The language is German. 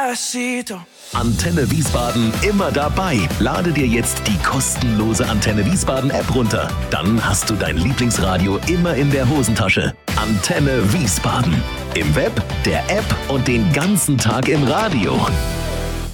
Despacito. Antenne Wiesbaden immer dabei. Lade dir jetzt die kostenlose Antenne Wiesbaden App runter. Dann hast du dein Lieblingsradio immer in der Hosentasche. Antenne Wiesbaden. Im Web, der App und den ganzen Tag im Radio.